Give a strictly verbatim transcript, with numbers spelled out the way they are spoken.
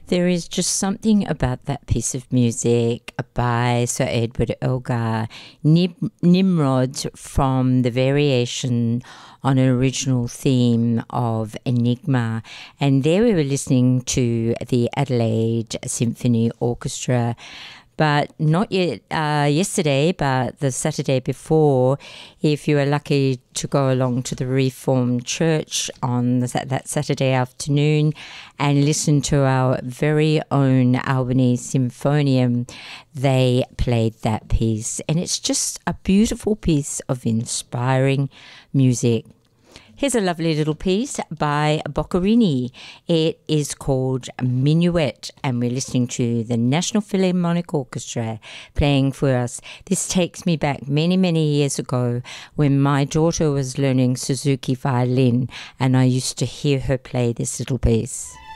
There is just something about that piece of music by Sir Edward Elgar, Nim- Nimrod, from the variation on an original theme of Enigma. And there we were listening to the Adelaide Symphony Orchestra. But not yet uh, yesterday, but the Saturday before, if you were lucky to go along to the Reformed Church on the, that Saturday afternoon and listen to our very own Albany Symphonium, they played that piece. And it's just a beautiful piece of inspiring music. Here's a lovely little piece by Boccherini. It is called Minuet, and we're listening to the National Philharmonic Orchestra playing for us. This takes me back many, many years ago when my daughter was learning Suzuki violin, and I used to hear her play this little piece.